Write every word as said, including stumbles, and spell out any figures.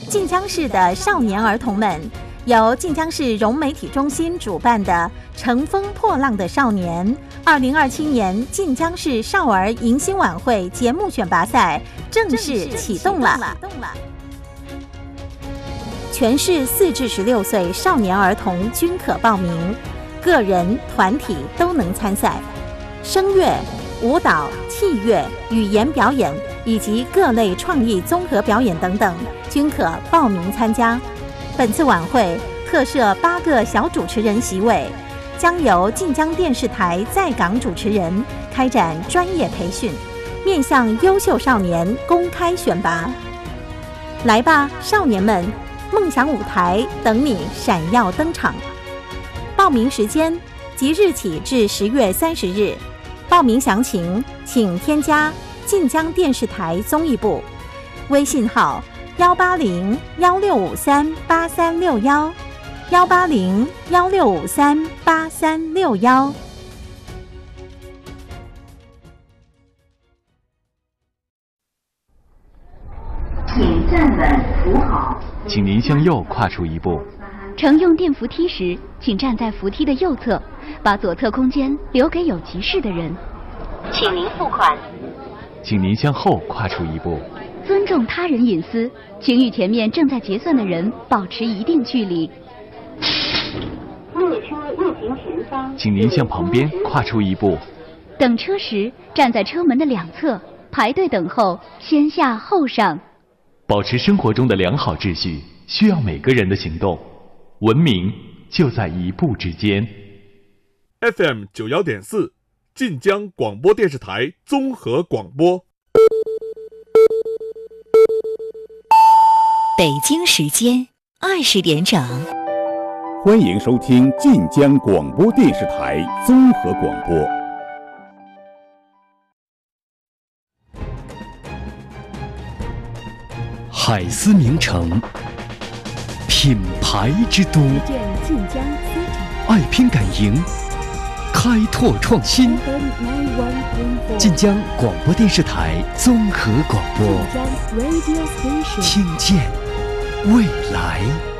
晋江市的少年儿童们，由晋江市融媒体中心主办的《乘风破浪的少年》二零二七年晋江市少儿迎新晚会节目选拔赛正式启动了。全市四至十六岁少年儿童均可报名，个人、团体都能参赛。声乐、舞蹈、器乐、语言表演以及各类创意综合表演等等，均可报名参加。本次晚会特设八个小主持人席位，将由晋江电视台在港主持人开展专业培训，面向优秀少年公开选拔。来吧，少年们！梦想舞台等你闪耀登场。报名时间即日起至十月三十日。报名详情请添加晋江电视台综艺部微信号幺八零幺六五三八三六幺幺八零幺六五三八三六幺。 请站稳扶好。 请您向右跨出一步。 乘用电扶梯时，请站在扶梯的右侧，把左侧空间留给有急事的人。 请您付款。 请您向后跨出一步。 尊重他人隐私，请与前面正在结算的人保持一定距离。 列车运行前方， 请您向旁边跨出一步。 等车时，站在车门的两侧，排队等候，先下后上。 保持生活中的良好秩序，需要每个人的行动。文明就在一步之间。 F M 九幺点四，晋江广播电视台综合广播。 北京时间二十点整。 欢迎收听晋江广播电视台综合广播。 海思名城，品牌之都，爱拼敢赢，开拓创新。晋江广播电视台综合广播，听见未来。